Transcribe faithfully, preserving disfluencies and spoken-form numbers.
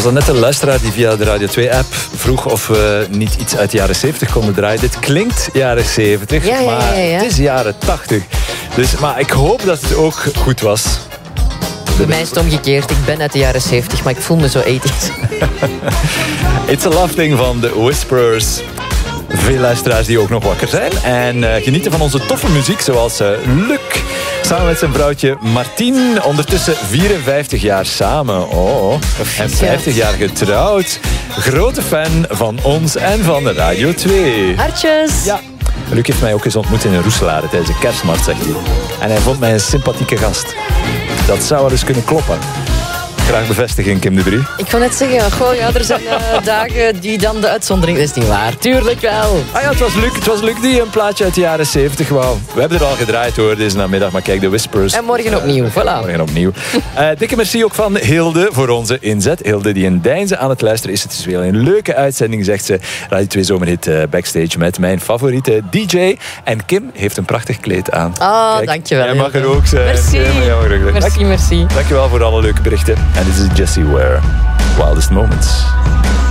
was dat net een luisteraar die via de Radio twee-app vroeg of we niet iets uit de jaren zeventig konden draaien. Dit klinkt jaren zeventig, ja, ja, maar ja, ja. het is jaren tachtig. Dus, maar ik hoop dat het ook goed was. Bij mij is het omgekeerd. Ik ben uit de jaren zeventig, maar ik voel me zo tachtig. It's a Love Thing van de Whisperers. Veel luisteraars die ook nog wakker zijn. En uh, genieten van onze toffe muziek, zoals uh, Luc. Samen met zijn vrouwtje Martien. Ondertussen vierenvijftig jaar samen. Oh, en vijftig jaar getrouwd. Grote fan van ons en van de Radio twee. Hartjes. Ja. Luc heeft mij ook eens ontmoet in een Roeselare tijdens de kerstmarkt, zegt hij. En hij vond mij een sympathieke gast. Dat zou wel eens kunnen kloppen. Graag bevestigen, Kim de Brie. Ik wou net zeggen, goh, ja, er zijn uh, dagen die dan de uitzondering... Dat is niet waar, tuurlijk wel. Ah ja, het was Luc, het was Luc die een plaatje uit de jaren zeventig wou. We hebben er al gedraaid hoor, deze namiddag, maar kijk, de Whispers. En morgen opnieuw, voilà. Morgen opnieuw. Uh, dikke merci ook van Hilde voor onze inzet. Hilde die in Deinze aan het luisteren is. Het is weer een leuke uitzending, zegt ze. Radio twee Zomerhit uh, backstage met mijn favoriete D J. En Kim heeft een prachtig kleed aan. Ah, kijk, dankjewel. Jij mag er ook zijn. Merci. Ja, maar jij mag er ook zijn. Merci, merci. Dankjewel voor alle leuke berichten. En dit is Jessie Ware. Wildest Moments.